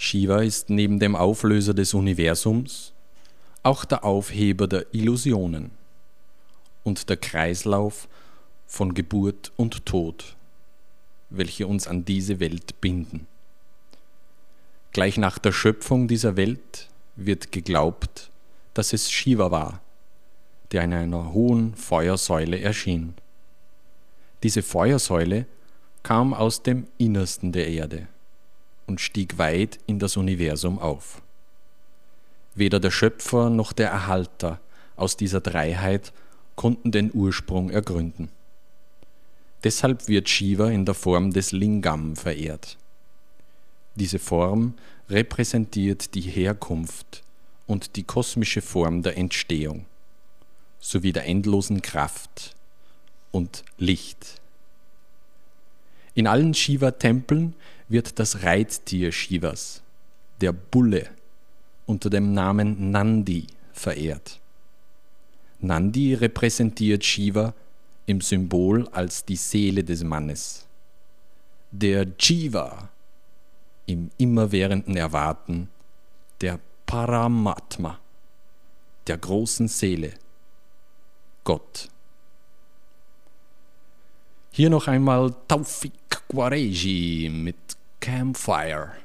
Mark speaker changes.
Speaker 1: Shiva ist neben dem Auflöser des Universums auch der Aufheber der Illusionen und der Kreislauf von Geburt und Tod, welche uns an diese Welt binden. Gleich nach der Schöpfung dieser Welt wird geglaubt, dass es Shiva war, der in einer hohen Feuersäule erschien. Diese Feuersäule kam aus dem Innersten der Erde und stieg weit in das Universum auf. Weder der Schöpfer noch der Erhalter aus dieser Dreiheit konnten den Ursprung ergründen. Deshalb wird Shiva in der Form des Lingam verehrt. Diese Form repräsentiert die Herkunft und die kosmische Form der Entstehung sowie der endlosen Kraft und Licht. In allen Shiva-Tempeln wird das Reittier Shivas, der Bulle, unter dem Namen Nandi verehrt. Nandi repräsentiert Shiva im Symbol als die Seele des Mannes. Der Jiva im immerwährenden Erwarten, der Paramatma, der großen Seele, Gott. Hier noch einmal Taufik Qureshi mit Campfire.